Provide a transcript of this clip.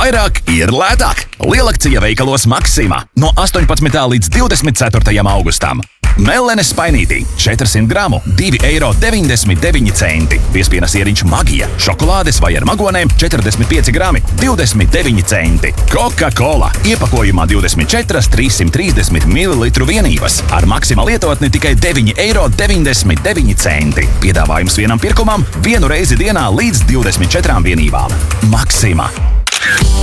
vairāk ir lētāk. Lielakcija veikalos Maxima no 18. līdz 24. augustam. Mellenes spainītī 400 gramu 2,99 eiro. Piespienas ieriņš Magija, šokolādes vai ar magonēm 45 grami 29 centi. Coca-Cola iepakojumā 24 330 ml vienības. Ar Maxima lietotni tikai 9,99 eiro. Piedāvājums vienam pirkumam vienu reizi dienā līdz 24 vienībām. Maxima.